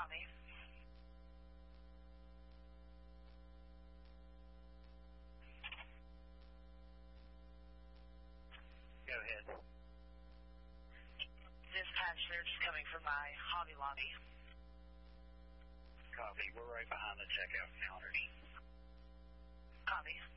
Copy. Go ahead. Dispatch, they're just coming from my Hobby Lobby. Copy. We're right behind the checkout counters. Copy.